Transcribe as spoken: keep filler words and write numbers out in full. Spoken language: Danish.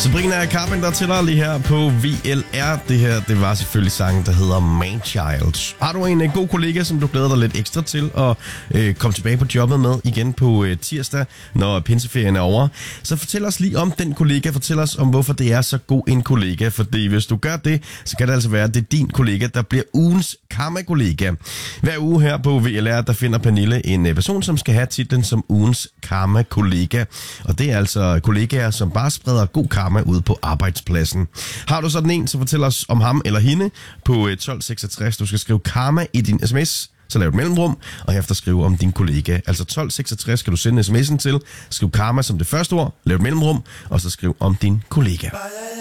Sabrina Carpenter til dig lige her på V L R. Det her, det var selvfølgelig sangen, der hedder Manchild. Har du en uh, god kollega, som du glæder dig lidt ekstra til at uh, komme tilbage på jobbet med igen på uh, tirsdag, når pinseferien er over, så fortæl os lige om den kollega. Fortæl os om, hvorfor det er så god en kollega. Fordi hvis du gør det, så kan det altså være, at det er din kollega, der bliver ugens karma-kollega. Hver uge her på V L R, der finder Pernille en uh, person, som skal have titlen som ugens karma-kollega. Og det er altså kollegaer, som bare spreder god karma ud på arbejdspladsen. Har du sådan en, så fortæl os om ham eller hende på tolv seksogtres. Du skal skrive karma i din sms, så lav et mellemrum, og herefter skrive om din kollega. Altså tolv seksogtres skal du sende sms'en til, skriv karma som det første ord, lav et mellemrum, og så skriv om din kollega.